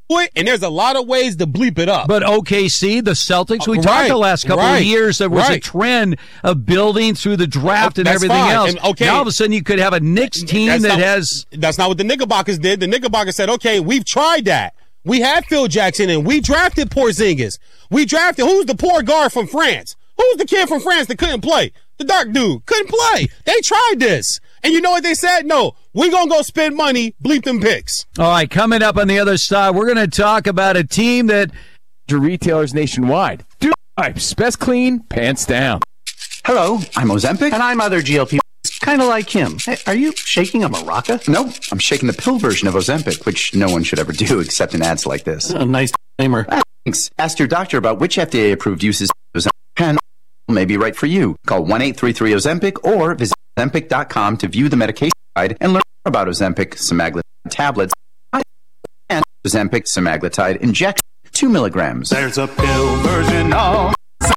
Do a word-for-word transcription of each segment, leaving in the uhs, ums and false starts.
it, and there's a lot of ways to bleep it up. But O K C, the Celtics, we Uh, talked right, the last couple right, of years, there was right. a trend of building through the draft Oh, and that's everything fine. else. And, okay. Now all of a sudden you could have a Knicks team That's that not- has... That's not what the Knickerbockers did. The Knickerbockers said, okay, we've tried that. We had Phil Jackson, and we drafted Porzingis. We drafted, who's the poor guard from France? Who's the kid from France that couldn't play? The dark dude couldn't play. They tried this. And you know what they said? No, we're going to go spend money, bleep them picks. All right, coming up on the other side, we're going to talk about a team that... To retailers nationwide. Dude, Pipes, best clean, pants down. Hello, I'm Ozempic. And I'm other G L P, kind of like him. Hey, are you shaking a maraca? Nope, I'm shaking the pill version of Ozempic, which no one should ever do except in ads like this. A nice disclaimer. Thanks. Ask your doctor about which F D A-approved uses Ozempic pen may be right for you. Call one eight three three Ozempic or visit Ozempic dot com to view the medication guide and learn more about Ozempic semaglutide tablets and Ozempic semaglutide injection, two milligrams. There's a pill version of...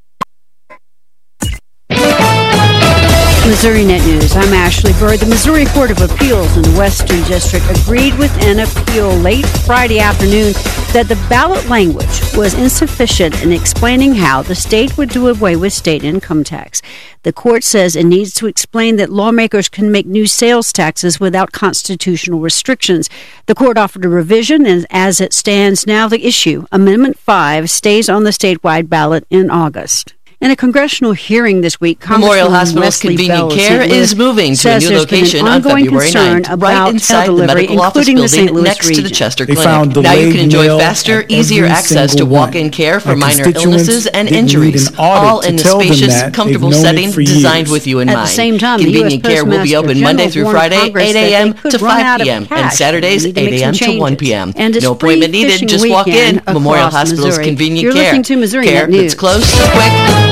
Missouri Net News. I'm Ashley Bird. The Missouri Court of Appeals in the Western District agreed with an appeal late Friday afternoon that the ballot language was insufficient in explaining how the state would do away with state income tax. The court says it needs to explain that lawmakers can make new sales taxes without constitutional restrictions. The court offered a revision, and as it stands now, the issue, Amendment five, stays on the statewide ballot in August. In a congressional hearing this week, Memorial Hospital's Convenient Care is moving to a new location on February ninth, right inside the medical office building next to the Chester Clinic. Now you can enjoy faster, easier access to walk-in care for minor illnesses and injuries, all in a spacious, comfortable setting designed with you in mind. At the same time, Convenient Care will be open Monday through Friday, eight a.m. to five p.m., and Saturdays, eight a.m. to one p.m. No appointment needed, just walk in. Memorial Hospital's Convenient Care. Care that's close, quick,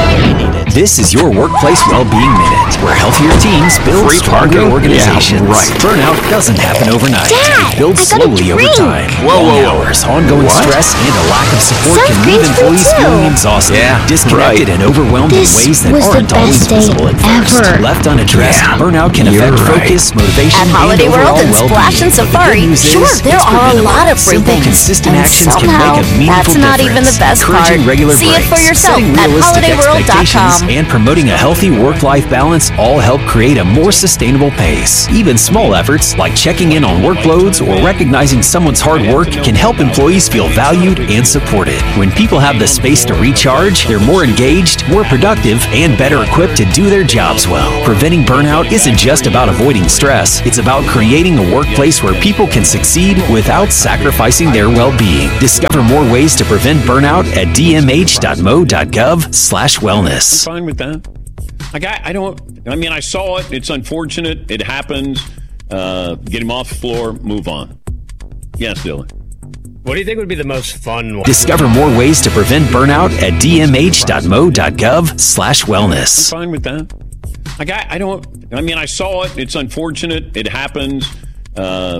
This is your Workplace Wellbeing Minute, where healthier teams build Free stronger parking? organizations. Yeah, right. Burnout doesn't happen overnight. Dad, it builds I got a slowly over drink. time. Whoa, Long whoa, whoa. hours, ongoing What? stress, and a lack of support Sounds can great leave for employees you. feeling exhausted, Yeah, disconnected, right. and overwhelmed This in ways that was the aren't always best day visible at first. ever. Left unaddressed, Yeah, burnout can you're affect right. focus, motivation, At Holiday and World overall and Splash well-being. and But the Safari, good news sure, is, there it's are a preventable. lot of free Simple, things. consistent And actions can somehow, make a meaningful that's not even the difference. best part. Encouraging regular See it for breaks, yourself setting at realistic holiday world dot com. expectations, and promoting a healthy work-life balance all help create a more sustainable pace. Even small efforts like checking in on workloads or recognizing someone's hard work can help employees feel valued and supported. When people have the space to recharge, they're more engaged, more productive, and better equipped to do their jobs well. Preventing burnout isn't just about avoiding stress, it's about creating a workplace where people can succeed without sacrificing their well-being. Discover more ways to prevent burnout at d m h dot m o dot gov slash wellness. Fine with that. Like I, I don't. I mean, I saw it. It's unfortunate. It happens. Uh, get him off the floor. Move on. Yes, Dylan. What do you think would be the most fun one? Discover more ways to prevent burnout at d m h dot m o dot gov slash wellness. I'm fine with that. Like I, I don't. I mean, I saw it. It's unfortunate. It happens. Uh,